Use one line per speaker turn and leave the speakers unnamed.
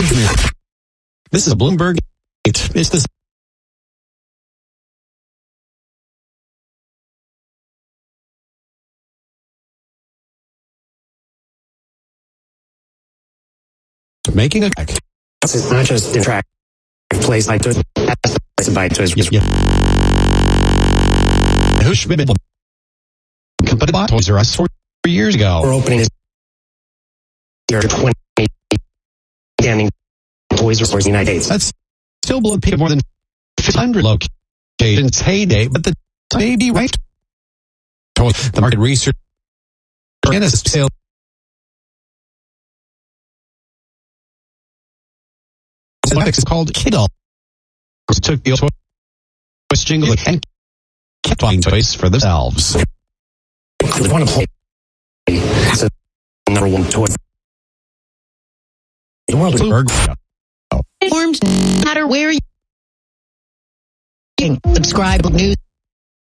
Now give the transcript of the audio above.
This is a Bloomberg. It's the making a track.
It's not just in track place like to by to
Hush Bibbit company bought Toys R Us 4 years ago.
We're opening this year 20 standing Toys R Us in the United States.
That's still blown people more than 500 locations heyday, but the may be right. The market research Genesis sales is called Kiddle. Took the toys jingle and kept buying toys for themselves.
We want to play. It's a number one toy. The world is
informed no matter where you subscribe news.